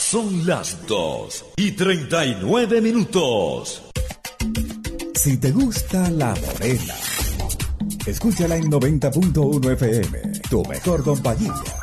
Son las 2:39. Si te gusta La Morena, escúchala en 90.1 FM, tu mejor compañía.